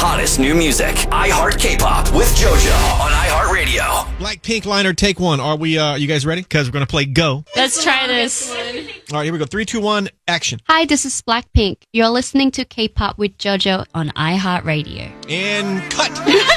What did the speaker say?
hottest new music. iHeart K-Pop with JoJo on iHeartRadio. Blackpink liner, take one. Are you guys ready? Because we're going to play Go. Let's try this. All right, here we go. 3, 2, 1, action. Hi, this is Blackpink. You're listening to K-Pop with JoJo on iHeartRadio. And cut.